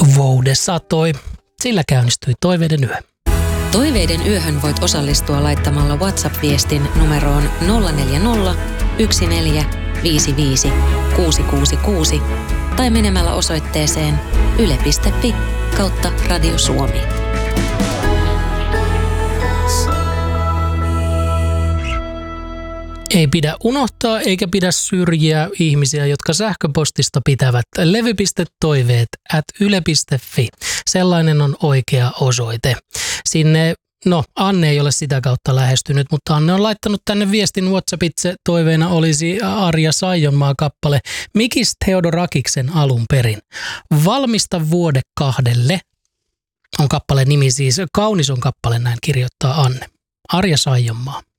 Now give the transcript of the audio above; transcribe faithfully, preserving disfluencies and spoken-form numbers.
Voude satoi. Sillä käynnistyi Toiveiden yö. Toiveiden yöhön voit osallistua laittamalla WhatsApp-viestin numeroon nolla neljä nolla, yksi neljä, viisi viisi, kuusi kuusi kuusi tai menemällä osoitteeseen yle piste fi kautta Radio Suomi. Ei pidä unohtaa eikä pidä syrjiä ihmisiä, jotka sähköpostista pitävät levy piste toiveet at yle piste fi. Sellainen on oikea osoite. Sinne, no Anne ei ole sitä kautta lähestynyt, mutta Anne on laittanut tänne viestin WhatsAppitse. Toiveena olisi Arja Saijonmaa kappale Mikis Theodorakiksen alun perin. Valmista vuode kahdelle on kappaleen nimi siis. Kaunis on kappale, näin kirjoittaa Anne. Arja Saijonmaa.